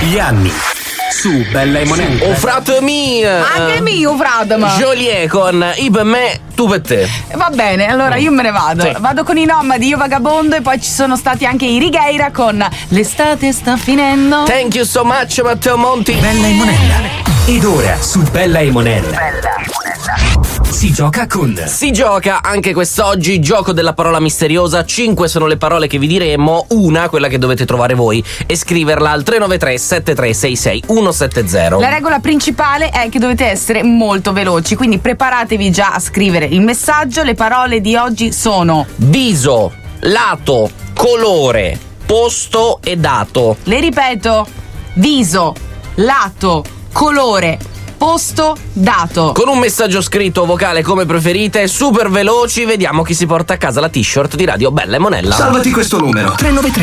Gli anni su Bella e Monella. Un frate mio. Anche mio, frate, ma. Joliet con I per me, tu per te. Va bene, allora io me ne vado. Sì. Vado con i Nomadi, Io Vagabondo, e poi ci sono stati anche i Righeira con L'estate sta finendo. Thank you so much, Matteo Monti. Bella e Monella. Ed ora su Bella e Monella si gioca con. Si gioca anche quest'oggi, gioco della parola misteriosa. 5 sono le parole che vi diremo, una quella che dovete trovare voi e scriverla al 393 7366 170. La regola principale è che dovete essere molto veloci, quindi preparatevi già a scrivere il messaggio. Le parole di oggi sono Viso, lato, colore, posto e dato. Le ripeto: viso, lato, colore, posto, dato. Con un messaggio scritto o vocale come preferite, super veloci, vediamo chi si porta a casa la t-shirt di Radio Bella e Monella. Salvati questo numero 393